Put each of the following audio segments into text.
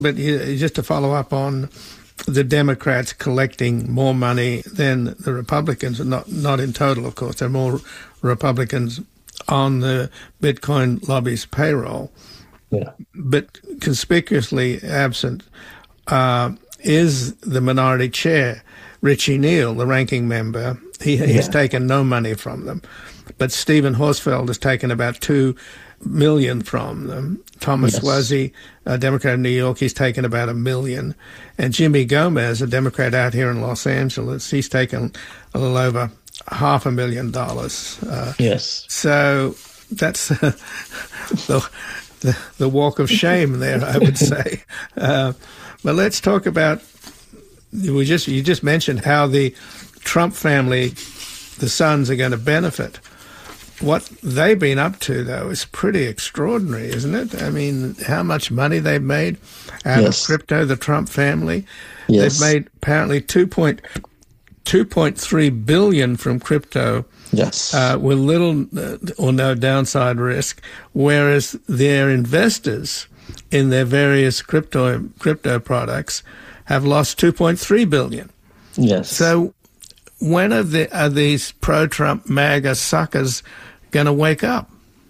But just to follow up on the Democrats collecting more money than the Republicans, not in total, of course. There are more Republicans on the Bitcoin lobby's payroll. Yeah. But conspicuously absent is the minority chair, Richie Neal, the ranking member. He's taken no money from them. But Stephen Horsfeld has taken about $2 million from them. Thomas Suozzi, a Democrat in New York, he's taken about $1 million. And Jimmy Gomez, a Democrat out here in Los Angeles, he's taken a little over $500,000. Yes. So that's the walk of shame there, I would say. But let's talk about, you just mentioned how the Trump family, the sons, are going to benefit. What they've been up to, though, is pretty extraordinary, isn't it? I mean, how much money they've made out of crypto, the Trump family. They've made apparently $2.3 billion from crypto. With little or no downside risk, whereas their investors in their various crypto products have lost $2.3 billion. Yes. So when are these pro-Trump MAGA suckers going to wake up?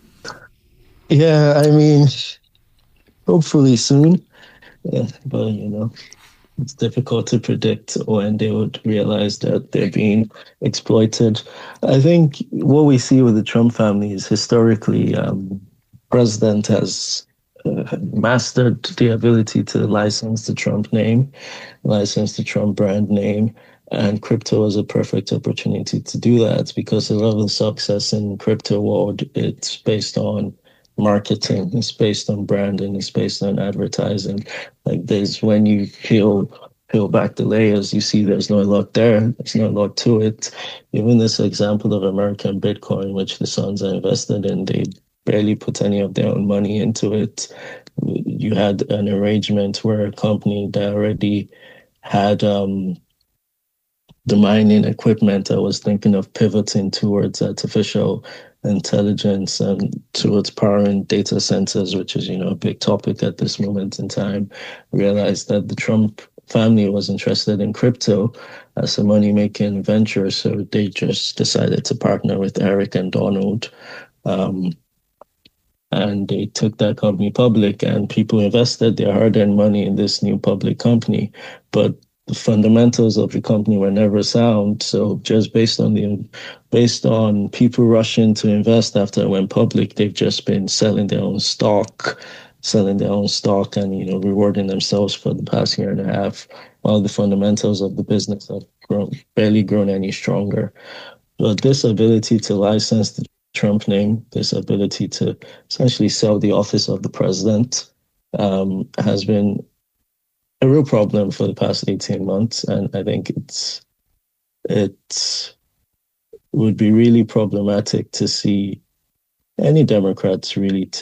Yeah, I mean, hopefully soon. Yeah, but it's difficult to predict when they would realize that they're being exploited. I think what we see with the Trump family is historically, president has mastered the ability to license the Trump name, license the Trump brand name, and crypto is a perfect opportunity to do that because a lot of the success in crypto world, it's based on marketing, it's based on branding, it's based on advertising. Like when you peel back the layers, you see there's no lot there, there's no lot to it. Even this example of American Bitcoin, which the sons are invested in, they barely put any of their own money into it. You had an arrangement where a company that already had the mining equipment that was thinking of pivoting towards artificial intelligence and towards powering data centers, which is, a big topic at this moment in time, realized that the Trump family was interested in crypto as a money-making venture. So they just decided to partner with Eric and Donald. And they took that company public, and people invested their hard-earned money in this new public company. But the fundamentals of the company were never sound. So just based on people rushing to invest after it went public, they've just been selling their own stock and, rewarding themselves for the past year and a half, while the fundamentals of the business have barely grown any stronger. But this ability to license the Trump name, this ability to essentially sell the office of the president, has been a real problem for the past 18 months. And I think it would be really problematic to see any Democrats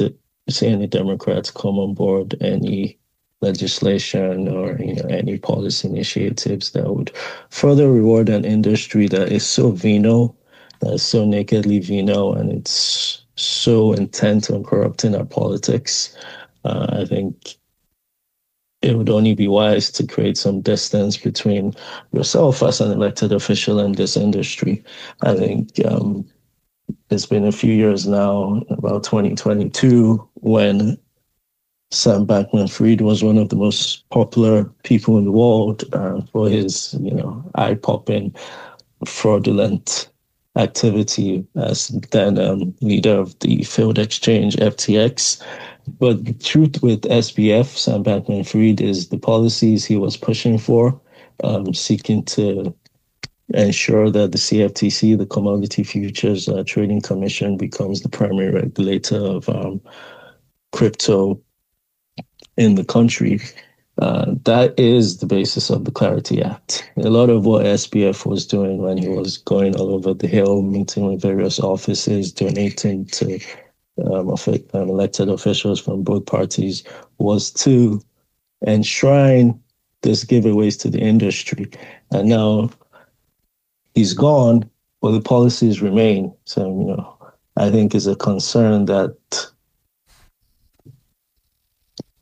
come on board any legislation or any policy initiatives that would further reward an industry that is so venal, that is so nakedly venal, and it's so intent on corrupting our politics. I think it would only be wise to create some distance between yourself as an elected official and this industry. I think it's been a few years now, about 2022, when Sam Bankman-Fried was one of the most popular people in the world for his, eye-popping, fraudulent activity as then leader of the failed exchange FTX. But the truth with SBF, Sam Bankman-Fried, is the policies he was pushing for, seeking to ensure that the CFTC, the Commodity Futures Trading Commission, becomes the primary regulator of crypto in the country. That is the basis of the Clarity Act. A lot of what SBF was doing when he was going all over the Hill, meeting with various offices, donating to elected officials from both parties, was to enshrine these giveaways to the industry. And now he's gone, but the policies remain. So, I think it's a concern that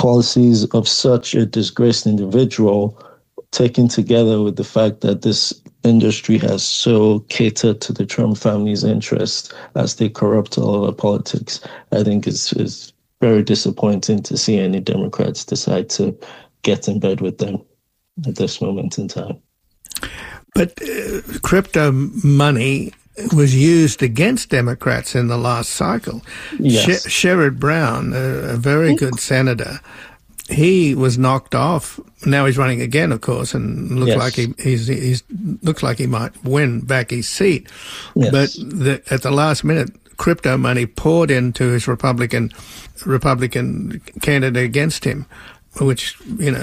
policies of such a disgraced individual, taken together with the fact that this industry has so catered to the Trump family's interest as they corrupt all of our politics, I think is very disappointing to see any Democrats decide to get in bed with them at this moment in time. But crypto money was used against Democrats in the last cycle. Yes. Sherrod Brown, a very good senator, he was knocked off. Now he's running again, of course, and looks like he's looks like he might win back his seat. Yes. But at the last minute, crypto money poured into his Republican candidate against him, which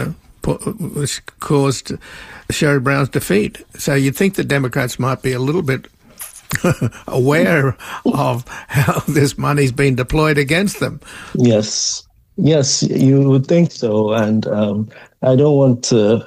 caused Sherrod Brown's defeat. So you'd think the Democrats might be a little bit aware of how this money's been deployed against them. Yes, you would think so. And I don't want to,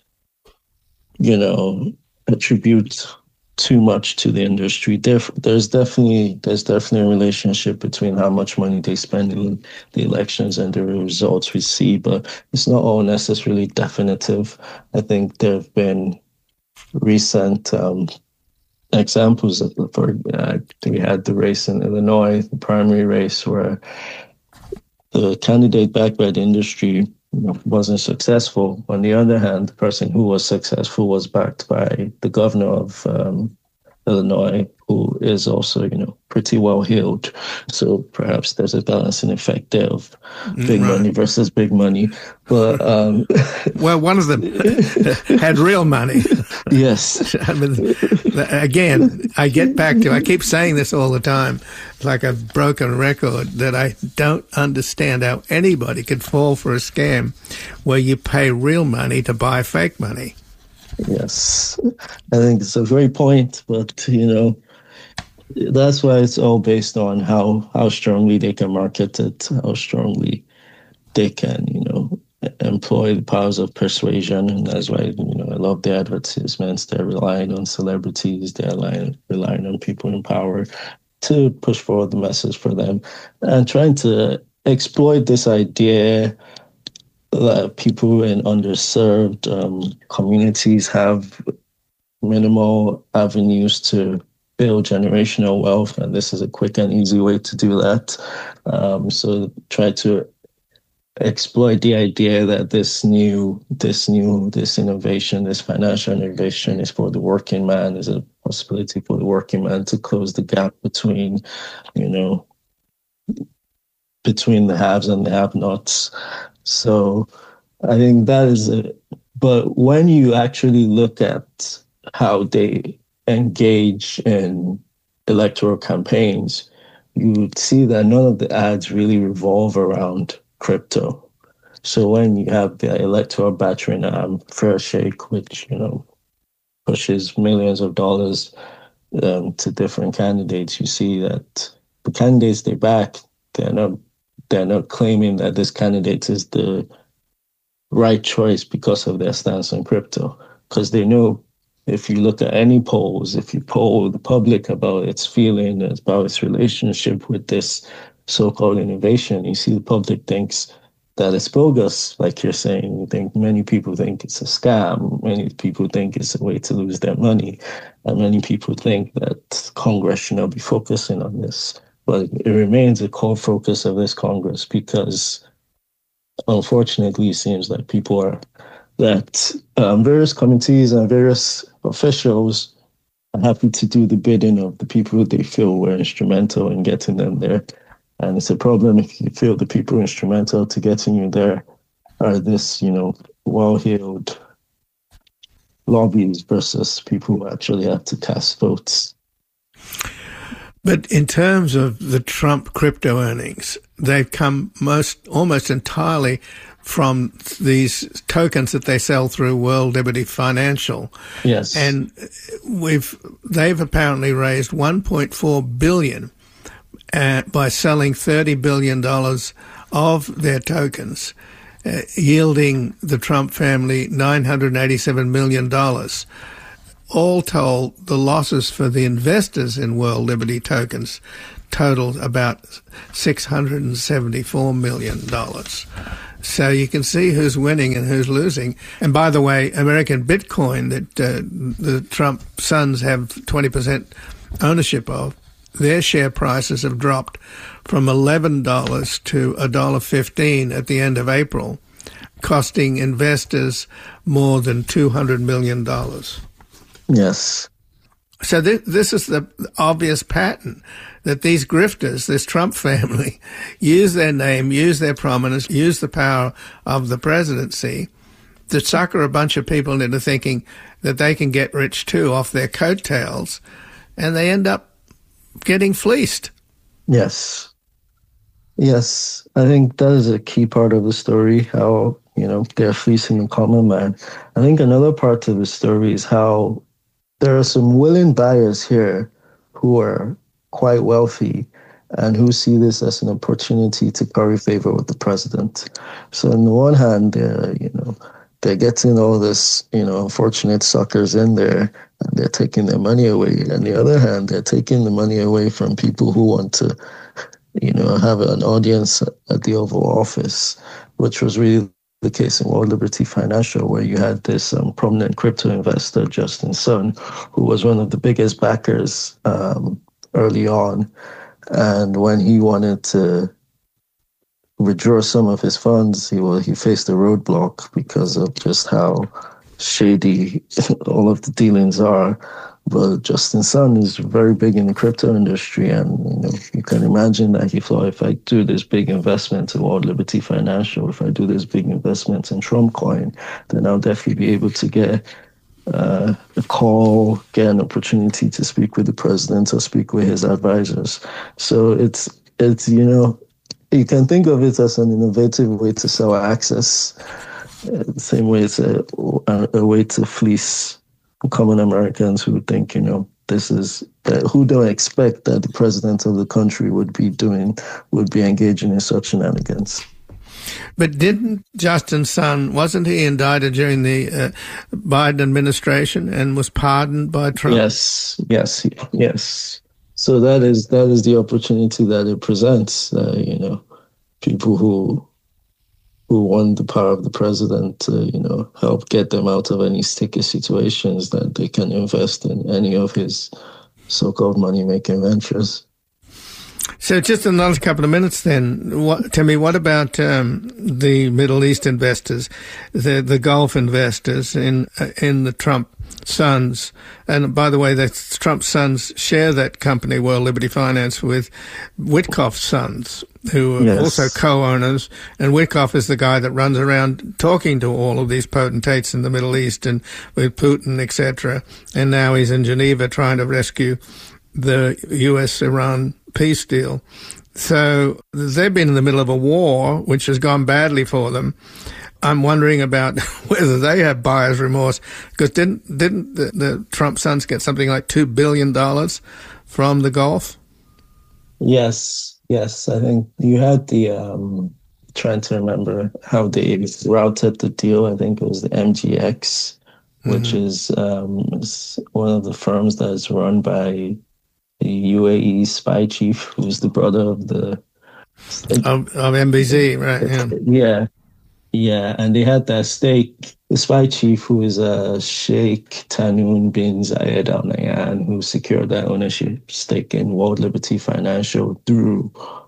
attribute too much to the industry. There's definitely a relationship between how much money they spend in the elections and the results we see, but it's not all necessarily definitive. I think there have been recent examples we had the race in Illinois, the primary race, where the candidate backed by the industry wasn't successful. On the other hand, the person who was successful was backed by the governor of Illinois, who is also, pretty well heeled. So perhaps there's a balancing effect there of big money versus big money. But well, one of them had real money. Yes. I mean, again, I keep saying this all the time, like a broken record, that I don't understand how anybody could fall for a scam where you pay real money to buy fake money. Yes, I think it's a great point, but that's why it's all based on how strongly they can market it, how strongly they can, employ the powers of persuasion, and that's why I love the advertisements. They're relying on celebrities, they're relying on people in power to push forward the message for them, and trying to exploit this idea that people in underserved communities have minimal avenues to build generational wealth, and this is a quick and easy way to do that. So try to exploit the idea that this innovation, this financial innovation is for the working man, is a possibility for the working man to close the gap between the haves and the have-nots. So I think that is it. But when you actually look at how they engage in electoral campaigns, you would see that none of the ads really revolve around crypto. So when you have the electoral battering ram, Fair Shake, which, pushes millions of dollars to different candidates, you see that the candidates they back, they're not claiming that this candidate is the right choice because of their stance on crypto. Because they know, if you look at any polls, if you poll the public about its feeling, about its relationship with this so-called innovation, you see the public thinks that it's bogus, like you're saying. Many people think it's a scam. Many people think it's a way to lose their money. And many people think that Congress should not be focusing on this. But it remains a core focus of this Congress because, unfortunately, it seems like various committees and various officials are happy to do the bidding of the people they feel were instrumental in getting them there. And it's a problem if you feel the people instrumental to getting you there are this, well-heeled lobbies versus people who actually have to cast votes. But in terms of the Trump crypto earnings, they've come almost entirely from these tokens that they sell through World Liberty Financial. Yes. And they've apparently raised $1.4 billion by selling $30 billion of their tokens, yielding the Trump family $987 million. All told, the losses for the investors in World Liberty tokens totaled about $674 million. So you can see who's winning and who's losing. And by the way, American Bitcoin that the Trump sons have 20% ownership of, their share prices have dropped from $11 to $1.15 at the end of April, costing investors more than $200 million. Yes. So this is the obvious pattern, that these grifters, this Trump family, use their name, use their prominence, use the power of the presidency to sucker a bunch of people into thinking that they can get rich too off their coattails, and they end up getting fleeced. Yes. Yes. I think that is a key part of the story, how, they're fleecing the common man. I think another part of the story is how there are some willing buyers here who are quite wealthy and who see this as an opportunity to curry favor with the president. So on the one hand, they're getting all this, unfortunate suckers in there, and they're taking their money away. On the other hand, they're taking the money away from people who want to, have an audience at the Oval Office, which was really the case in World Liberty Financial, where you had this prominent crypto investor, Justin Sun, who was one of the biggest backers early on. And when he wanted to withdraw some of his funds, he faced a roadblock because of just how shady all of the dealings are. But Justin Sun is very big in the crypto industry, and you can imagine that he thought, if I do this big investment in World Liberty Financial, if I do this big investment in Trump Coin, then I'll definitely be able to get a call, get an opportunity to speak with the president or speak with his advisors. So it's you can think of it as an innovative way to sell access. The same way it's a way to fleece common Americans who think, this is who don't expect that the president of the country would be engaging in such shenanigans. But didn't Justin Sun, wasn't he indicted during the Biden administration and was pardoned by Trump? Yes. So that is the opportunity that it presents. People who want the power of the president to, help get them out of any sticky situations, that they can invest in any of his so-called money-making ventures. So just another couple of minutes then. Tell me, what about the Middle East investors, the Gulf investors in the Trump sons? And by the way, the Trump sons share that company, World Liberty Finance, with Witkoff's sons, who are also co-owners. And Witkoff is the guy that runs around talking to all of these potentates in the Middle East and with Putin, etc. And now he's in Geneva trying to rescue the U.S.-Iran peace deal. So they've been in the middle of a war, which has gone badly for them. I'm wondering about whether they have buyer's remorse, because didn't the Trump sons get something like $2 billion from the Gulf? Yes. I think you had the, trying to remember how they routed the deal. I think it was the MGX, which is one of the firms that is run by the UAE spy chief, who's the brother of the of MBZ, right? Yeah, and they had that stake. The spy chief, who is Sheikh Tahnoun bin Zayed Al Nahyan, who secured that ownership stake in World Liberty Financial through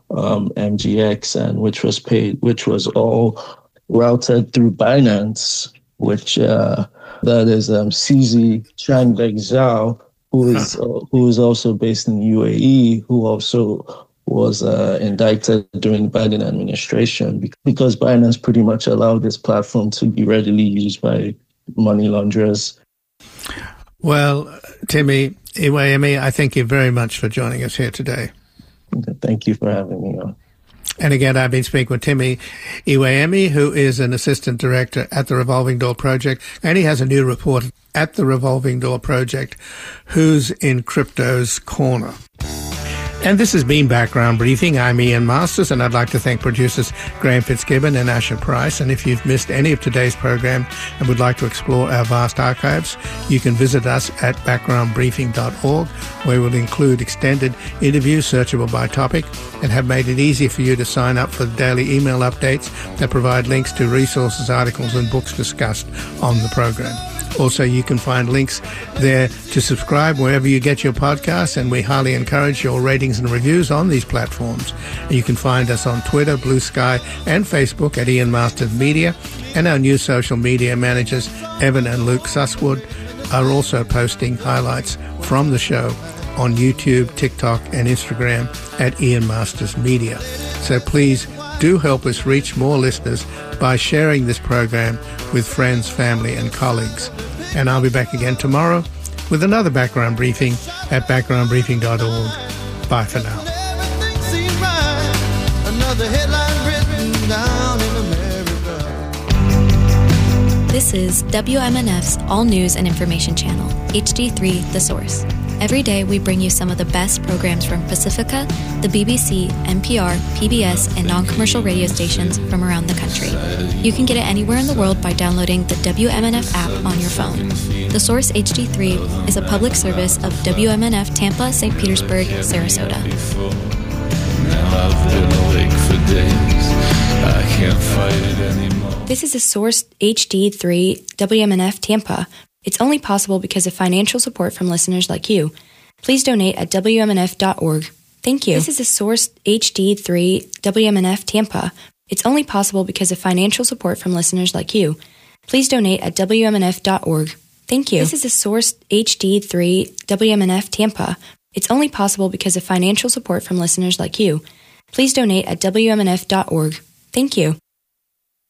MGX, and which was all routed through Binance, which that is CZ Changbek Zhao, who is also based in UAE, who also was indicted during the Biden administration because Binance pretty much allowed this platform to be readily used by money launderers. Well, Timi Iweemi, I thank you very much for joining us here today. Thank you for having me on. And again, I've been speaking with Timi Iweemi, who is an assistant director at the Revolving Door Project, and he has a new report at the Revolving Door Project, Who's in Crypto's Corner. And this has been Background Briefing. I'm Ian Masters, and I'd like to thank producers Graham Fitzgibbon and Asher Price. And if you've missed any of today's program and would like to explore our vast archives, you can visit us at backgroundbriefing.org, where we'll include extended interviews searchable by topic and have made it easy for you to sign up for the daily email updates that provide links to resources, articles and books discussed on the program. Also, you can find links there to subscribe wherever you get your podcasts, and we highly encourage your ratings and reviews on these platforms. You can find us on Twitter, Blue Sky, and Facebook at Ian Masters Media, and our new social media managers, Evan and Luke Susswood, are also posting highlights from the show on YouTube, TikTok, and Instagram at Ian Masters Media. So please do help us reach more listeners by sharing this program with friends, family, and colleagues. And I'll be back again tomorrow with another Background Briefing at backgroundbriefing.org. Bye for now. This is WMNF's All News and Information Channel, HD3 The Source. Every day we bring you some of the best programs from Pacifica, the BBC, NPR, PBS, and non-commercial radio stations from around the country. You can get it anywhere in the world by downloading the WMNF app on your phone. The Source HD3 is a public service of WMNF Tampa, St. Petersburg, Sarasota. Now I've been awake for days. I can't fight it anymore. This is a Source HD3 WMNF Tampa. It's only possible because of financial support from listeners like you. Please donate at WMNF.org. Thank you. This is a Source HD3 WMNF Tampa. It's only possible because of financial support from listeners like you. Please donate at WMNF.org. Thank you. This is a Source HD3 WMNF Tampa. It's only possible because of financial support from listeners like you. Please donate at WMNF.org. Thank you.